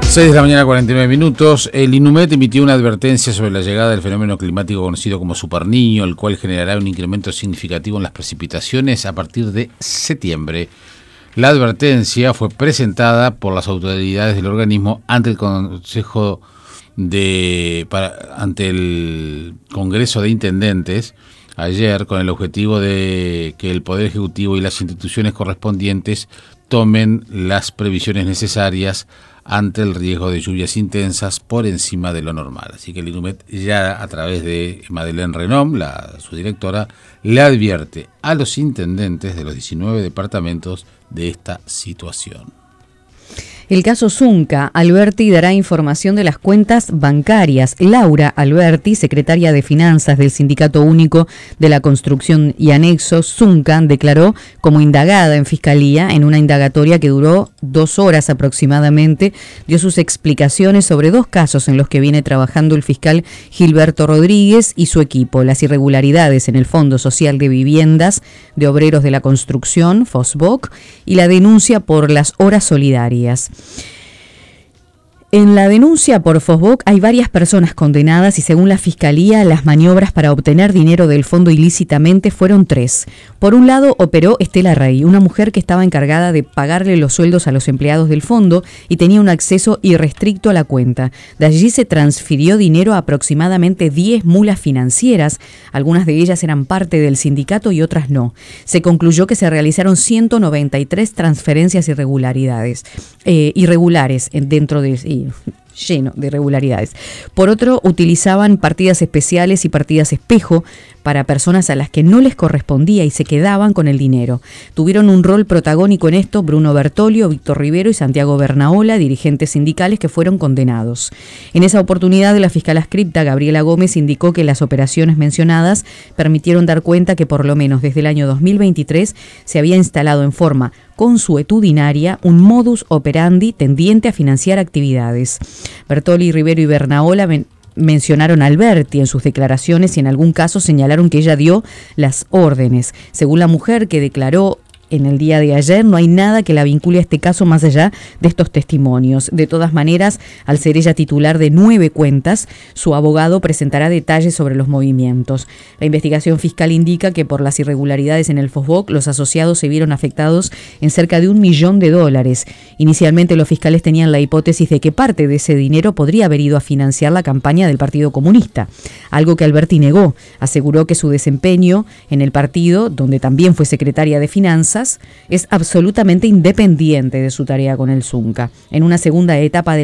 6 de la mañana, 49 minutos. El INUMED emitió una advertencia sobre la llegada del fenómeno climático conocido como Superniño, el cual generará un incremento significativo en las precipitaciones a partir de septiembre. La advertencia fue presentada por las autoridades del organismo ante el ante el Congreso de Intendentes ayer, con el objetivo de que el Poder Ejecutivo y las instituciones correspondientes tomen las previsiones necesarias ante el riesgo de lluvias intensas por encima de lo normal. Así que el INUMED ya a través de Madeleine Renom, su directora, le advierte a los intendentes de los 19 departamentos de esta situación. El caso Zunca. Alberti dará información de las cuentas bancarias. Laura Alberti, secretaria de Finanzas del Sindicato Único de la Construcción y Anexos, Zunca, declaró como indagada en Fiscalía en una indagatoria que duró 2 horas aproximadamente. Dio sus explicaciones sobre 2 casos en los que viene trabajando el fiscal Gilberto Rodríguez y su equipo: las irregularidades en el Fondo Social de Viviendas de Obreros de la Construcción, FOSBOC, y la denuncia por las horas solidarias. En la denuncia por FOSBOC hay varias personas condenadas y, según la Fiscalía, las maniobras para obtener dinero del fondo ilícitamente fueron 3. Por un lado, operó Estela Rey, una mujer que estaba encargada de pagarle los sueldos a los empleados del fondo y tenía un acceso irrestricto a la cuenta. De allí se transfirió dinero a aproximadamente 10 mulas financieras. Algunas de ellas eran parte del sindicato y otras no. Se concluyó que se realizaron 193 transferencias irregulares dentro de... lleno de irregularidades. Por otro, utilizaban partidas especiales y partidas espejo para personas a las que no les correspondía y se quedaban con el dinero. Tuvieron un rol protagónico en esto Bruno Bertolio, Víctor Rivero y Santiago Bernaola, dirigentes sindicales que fueron condenados. En esa oportunidad, la fiscal adscripta Gabriela Gómez indicó que las operaciones mencionadas permitieron dar cuenta que por lo menos desde el año 2023 se había instalado en forma consuetudinaria un modus operandi tendiente a financiar actividades. Bertoli, Rivero y Bernaola mencionaron a Alberti en sus declaraciones y en algún caso señalaron que ella dio las órdenes. Según la mujer, que declaró en el día de ayer, no hay nada que la vincule a este caso más allá de estos testimonios. De todas maneras, al ser ella titular de 9 cuentas, su abogado presentará detalles sobre los movimientos. La investigación fiscal indica que por las irregularidades en el FOSBOC, los asociados se vieron afectados en cerca de $1 millón. Inicialmente, los fiscales tenían la hipótesis de que parte de ese dinero podría haber ido a financiar la campaña del Partido Comunista, algo que Alberti negó. Aseguró que su desempeño en el partido, donde también fue secretaria de Finanzas, es absolutamente independiente de su tarea con el Zunca. En una segunda etapa de